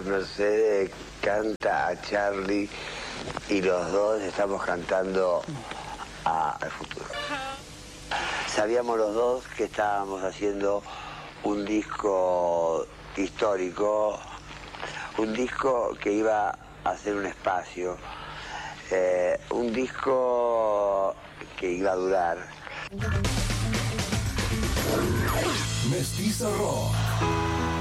Mercedes canta a Charlie y los dos estamos cantando al futuro. Sabíamos los dos que estábamos haciendo un disco histórico, un disco que iba a hacer un espacio, un disco que iba a durar. Mestiza Rock.